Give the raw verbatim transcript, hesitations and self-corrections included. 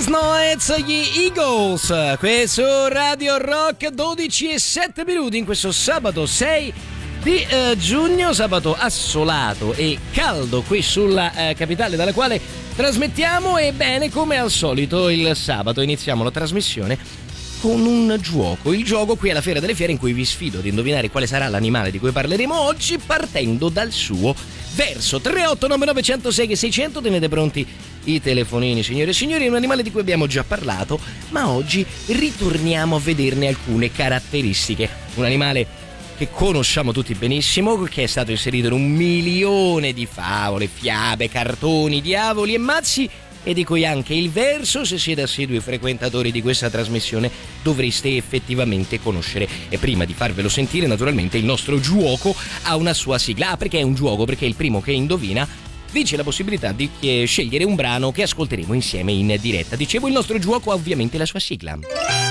Noyes, gli Eagles, qui su Radio Rock, dodici e sette minuti in questo sabato sei di eh, giugno, sabato assolato e caldo qui sulla eh, capitale dalla quale trasmettiamo. E bene, come al solito il sabato iniziamo la trasmissione con un gioco, il gioco qui alla Fiera delle Fiere, in cui vi sfido ad indovinare quale sarà l'animale di cui parleremo oggi partendo dal suo verso. Tre otto nove nove zero zero sei sei zero zero, tenete pronti i telefonini, signore e signori. È un animale di cui abbiamo già parlato, ma oggi ritorniamo a vederne alcune caratteristiche. Un animale che conosciamo tutti benissimo, che è stato inserito in un milione di favole, fiabe, cartoni, diavoli e mazzi, e di cui anche il verso, se siete assidui frequentatori di questa trasmissione, dovreste effettivamente conoscere. E prima di farvelo sentire, naturalmente, il nostro gioco ha una sua sigla. Ah, perché è un gioco? Perché il primo che indovina vince la possibilità di scegliere un brano che ascolteremo insieme in diretta. Dicevo, il nostro gioco ha ovviamente la sua sigla.